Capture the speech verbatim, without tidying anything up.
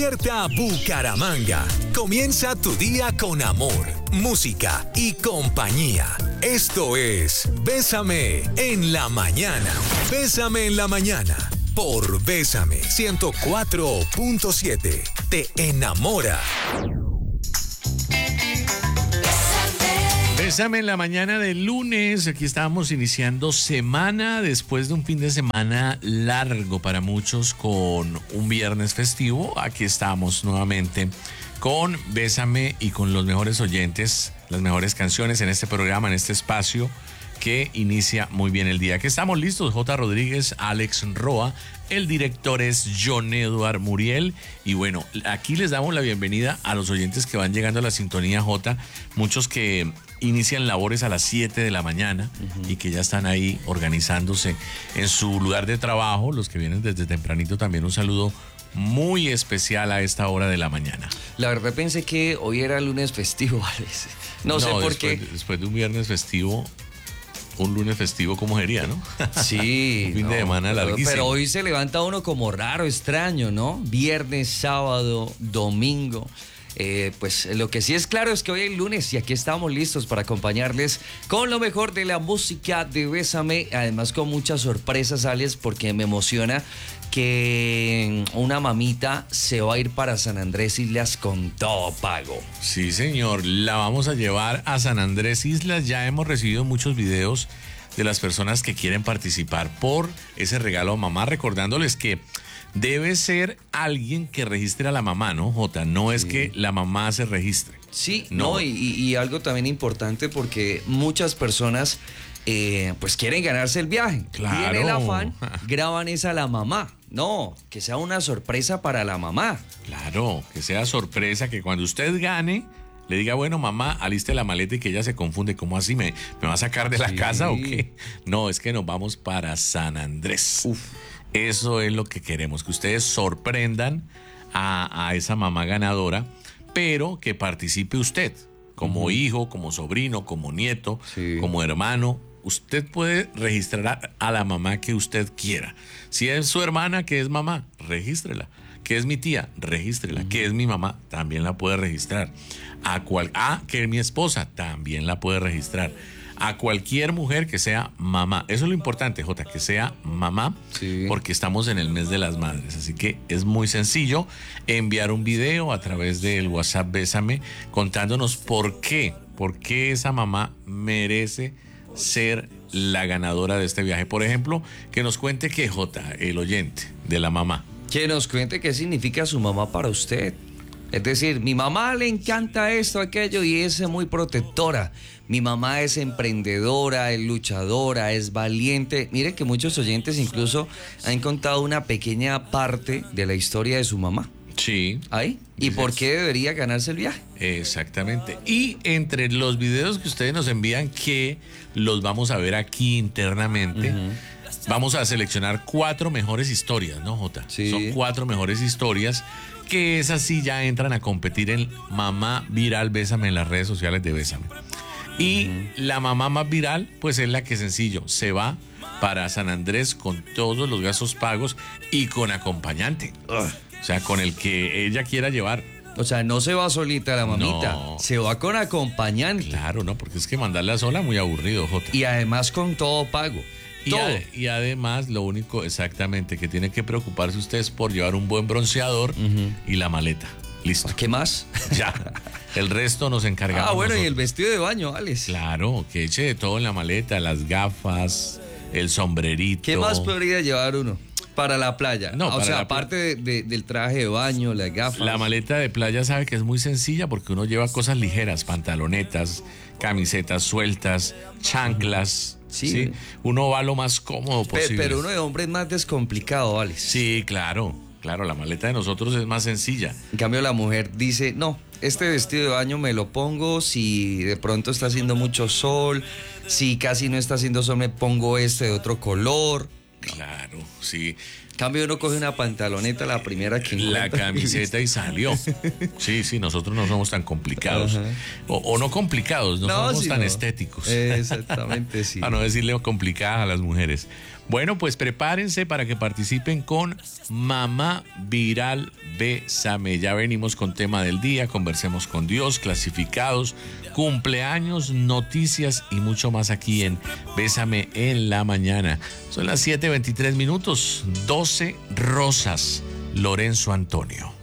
Despierta Bucaramanga. Comienza tu día con amor, música y compañía. Esto es Bésame en la mañana. Bésame en la mañana por Bésame ciento cuatro punto siete. Te enamora. Bésame en la mañana del lunes. Aquí estábamos iniciando semana después de un fin de semana largo para muchos con un viernes festivo. Aquí estamos nuevamente con Bésame y con los mejores oyentes, las mejores canciones en este programa, en este espacio que inicia muy bien el día. Aquí estamos listos, J. Rodríguez, Alex Roa, el director es John Edward Muriel y bueno, aquí les damos la bienvenida a los oyentes que van llegando a la sintonía J, muchos que inician labores a las siete de la mañana uh-huh. y que ya están ahí organizándose en su lugar de trabajo, los que vienen desde tempranito también un saludo muy especial a esta hora de la mañana. La verdad pensé que hoy era lunes festivo, Alex. No, no sé por después, qué. Después de un viernes festivo, un lunes festivo, ¿cómo sería, no? Sí. Un fin no, de semana larguísimo. Pero hoy se levanta uno como raro, extraño, ¿no? Viernes, sábado, domingo. Eh, pues lo que sí es claro es que hoy es lunes y aquí estamos listos para acompañarles con lo mejor de la música de Bésame, además con muchas sorpresas, Alex, porque me emociona que una mamita se va a ir para San Andrés Islas con todo pago. Sí, señor, la vamos a llevar a San Andrés Islas. Ya hemos recibido muchos videos de las personas que quieren participar por ese regalo a mamá, recordándoles que debe ser alguien que registre a la mamá, ¿no, Jota? No es sí. que la mamá se registre. Sí, no, no y, y algo también importante porque muchas personas eh, pues quieren ganarse el viaje. Claro. Viene el afán, graban esa a la mamá. No, que sea una sorpresa para la mamá. Claro, que sea sorpresa, que cuando usted gane le diga, bueno, mamá, aliste la maleta y que ella se confunde. ¿Cómo así? ¿Me, me va a sacar de la sí. casa o qué? No, es que nos vamos para San Andrés. Uf. Eso es lo que queremos, que ustedes sorprendan a, a esa mamá ganadora, pero que participe usted, como uh-huh. hijo, como sobrino, como nieto, sí. como hermano. Usted puede registrar a, a la mamá que usted quiera. Si es su hermana, que es mamá, regístrela. Que es mi tía, regístrela. Uh-huh. Que es mi mamá, también la puede registrar. A cual, ah, que es mi esposa, también la puede registrar. A cualquier mujer que sea mamá. Eso es lo importante, Jota, que sea mamá, sí. porque estamos en el mes de las madres. Así que es muy sencillo enviar un video a través del WhatsApp Bésame contándonos por qué, por qué esa mamá merece ser la ganadora de este viaje. Por ejemplo, que nos cuente que Jota, el oyente de la mamá. Que nos cuente qué significa su mamá para usted. Es decir, mi mamá le encanta esto, aquello y es muy protectora. Mi mamá es emprendedora, es luchadora, es valiente. Mire que muchos oyentes incluso han contado una pequeña parte de la historia de su mamá. Sí. ¿Ahí? ¿Y dices, por qué debería ganarse el viaje? Exactamente. Y entre los videos que ustedes nos envían, que los vamos a ver aquí internamente, uh-huh. vamos a seleccionar cuatro mejores historias, ¿no, Jota? Sí. Son cuatro mejores historias que esas sí ya entran a competir en Mamá Viral Bésame en las redes sociales de Bésame. Y uh-huh. la mamá más viral, pues es la que sencillo, se va para San Andrés con todos los gastos pagos y con acompañante. Uh. O sea, con el que ella quiera llevar. O sea, no se va solita la mamita, no. se va con acompañante. Claro, no, porque es que mandarla sola muy aburrido, Jota. Y además con todo pago. Y, todo. A, y además, lo único exactamente que tiene que preocuparse usted es por llevar un buen bronceador uh-huh. y la maleta. Listo. ¿Qué más? Ya. El resto nos encargamos. Ah, bueno, nosotros. Y el vestido de baño, Alex. Claro, que eche de todo en la maleta, las gafas, el sombrerito. ¿Qué más podría llevar uno para la playa? No, o para sea, la aparte de, de, del traje de baño, las gafas. La maleta de playa sabe que es muy sencilla porque uno lleva cosas ligeras, pantalonetas, camisetas sueltas, chanclas. Sí. ¿sí? Uno va lo más cómodo posible. Pero, pero uno de hombre es más descomplicado, Alex. Sí, claro. Claro, la maleta de nosotros es más sencilla. En cambio, la mujer dice, no, este vestido de baño me lo pongo si de pronto está haciendo mucho sol, si casi no está haciendo sol me pongo este de otro color. Claro, sí. En cambio, uno coge una pantaloneta, la primera que la encuentra. camiseta y salió. Sí, sí, nosotros no somos tan complicados. O, o no complicados, no, no somos sí tan no. estéticos. Exactamente, sí. Para no decirle complicadas a las mujeres. Bueno, pues prepárense para que participen con Mamá Viral Bésame. Ya venimos con tema del día, conversemos con Dios, clasificados, cumpleaños, noticias y mucho más aquí en Bésame en la Mañana. Son las siete veintitrés minutos, doce Rosas, Lorenzo Antonio.